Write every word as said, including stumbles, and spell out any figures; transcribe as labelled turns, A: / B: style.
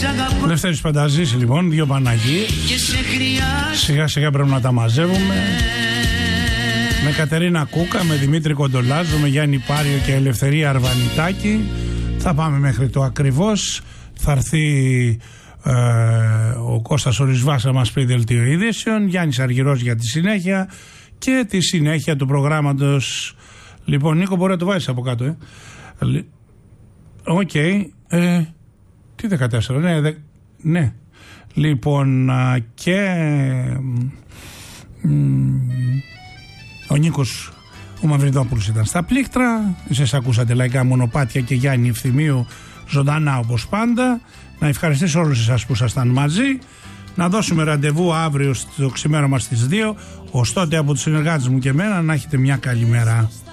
A: Λευτέρης Πανταζής λοιπόν, δύο Παναγί. Σιγά σιγά πρέπει να τα μαζεύουμε. Με Κατερίνα Κούκα, με Δημήτρη Κοντολάζο, με Γιάννη Πάριο και Ελευθερία Αρβανιτάκη. Θα πάμε μέχρι το ακριβώς. Θα έρθει ε, ο Κώστας Ορισβάς να μας πει δελτίο ειδήσεων, Γιάννης Αργυρός για τη συνέχεια και τη συνέχεια του προγράμματος. Λοιπόν, Νίκο, μπορεί να το βάζεις από κάτω, ε. Οκ. Okay. Ε, τι δεκατέσσερα, ναι, δε, ναι. Λοιπόν, α, και μ, ο Νίκος ο Μαυριδόπουλος ήταν στα πλήκτρα. Εσείς ακούσατε Λαϊκά Μονοπάτια και Γιάννη Ευθυμίου ζωντανά όπως πάντα. Να ευχαριστήσω όλους εσάς που ήσασταν μαζί. Να δώσουμε ραντεβού αύριο στο ξημέρωμα στις δύο. Ως τότε από τους συνεργάτες μου και εμένα να έχετε μια καλή μέρα.